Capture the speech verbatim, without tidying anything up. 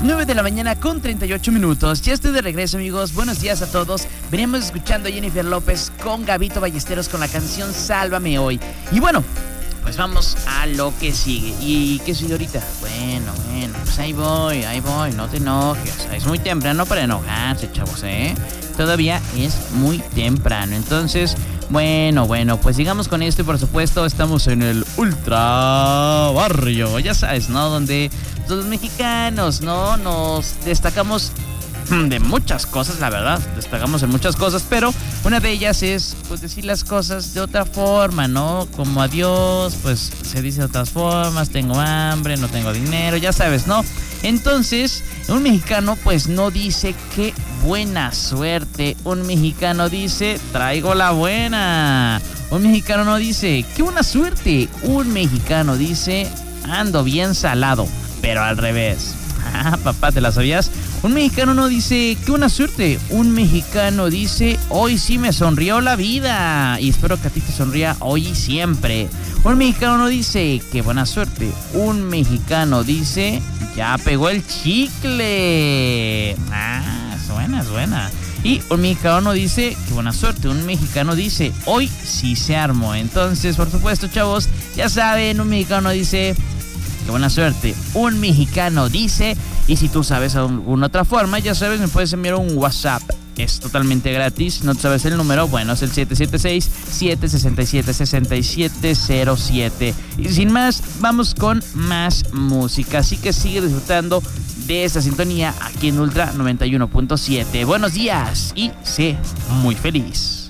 nueve de la mañana con treinta y ocho minutos. Ya estoy de regreso, amigos. Buenos días a todos. Veníamos escuchando a Jennifer López con Gabito Ballesteros con la canción Sálvame Hoy. Y bueno, pues vamos a lo que sigue. ¿Y qué sigue ahorita? Bueno, bueno, pues ahí voy, ahí voy. No te enojes. Es muy temprano para enojarse, chavos, ¿eh? Todavía es muy temprano. Entonces, bueno, bueno, pues sigamos con esto y por supuesto estamos en el Ultra Barrio. Ya sabes, ¿no? Donde los mexicanos, ¿no? Nos destacamos de muchas cosas, la verdad, destacamos en muchas cosas, pero una de ellas es, pues, decir las cosas de otra forma, ¿no? Como adiós, pues, se dice de otras formas, tengo hambre, no tengo dinero, ya sabes, ¿no? Entonces, un mexicano, pues, no dice qué buena suerte, un mexicano dice, traigo la buena, un mexicano no dice, qué buena suerte, un mexicano dice, ando bien salado, pero al revés. Ah, papá, ¿te la sabías? Un mexicano no dice, qué buena suerte. Un mexicano dice, hoy sí me sonrió la vida. Y espero que a ti te sonría hoy y siempre. Un mexicano no dice, qué buena suerte. Un mexicano dice, ya pegó el chicle. Ah, suena, suena. Y un mexicano no dice, qué buena suerte. Un mexicano dice, hoy sí se armó. Entonces, por supuesto, chavos, ya saben, un mexicano dice, qué buena suerte. Un mexicano dice, y si tú sabes alguna otra forma, ya sabes, me puedes enviar un WhatsApp. Es totalmente gratis. ¿No sabes el número? Bueno, es el siete siete seis, siete seis siete, seis siete cero siete. Y sin más, vamos con más música. Así que sigue disfrutando de esta sintonía aquí en Ultra noventa y uno punto siete. Buenos días y sé muy feliz.